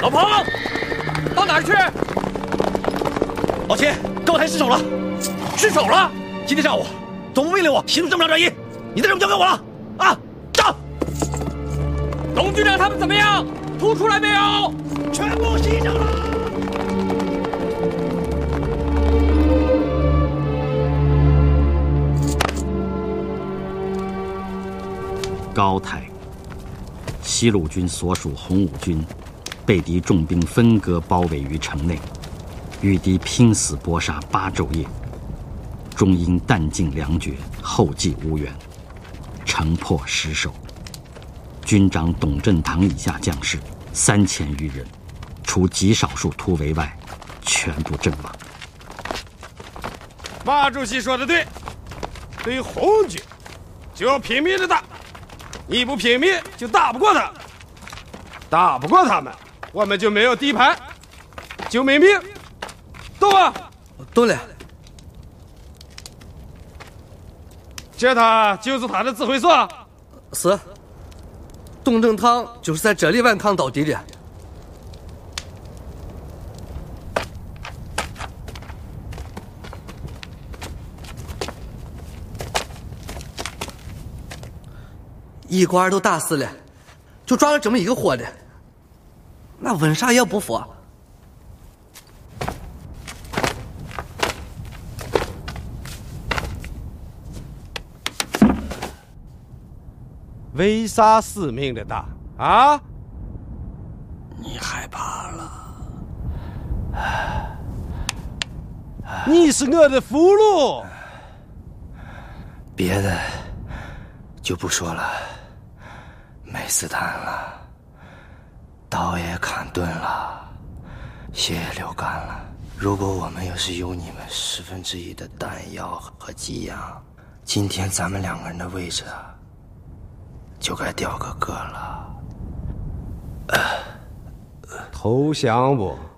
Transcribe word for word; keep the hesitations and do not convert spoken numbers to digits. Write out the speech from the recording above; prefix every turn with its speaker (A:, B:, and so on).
A: 老彭，到哪儿去？
B: 老七，高台失守了，
A: 失守了。
B: 今天上午，总部命令我协助正部长转移，你的任务交给我了。啊，上！
A: 董局长他们怎么样？突出来没有？
B: 全部牺牲了。
C: 高台，西路军所属红五军被敌重兵分割包围于城内，与敌拼死搏杀八昼夜，终因弹尽粮绝，后继无援，城破失守。军长董振堂以下将士三千余人，除极少数突围外，全部阵亡。
D: 马主席说的对，对红军就要拼命的打，你不拼命就打不过他，打不过他们，我们就没有地盘，就没命，懂吗？
E: 懂了。
D: 这他就是他的指挥所。
E: 是。董振堂就是在这里顽抗到底的。一官都打死了，就抓了这么一个活的，那问啥也不服。
D: 为啥死命的打啊？
B: 你害怕了？
D: 你是我的俘虏。
F: 别的就不说了，没子弹了，刀也砍钝了，血也流干了。如果我们要是有你们十分之一的弹药和给养，今天咱们两个人的位置啊，就该调个个了。
D: 投降不？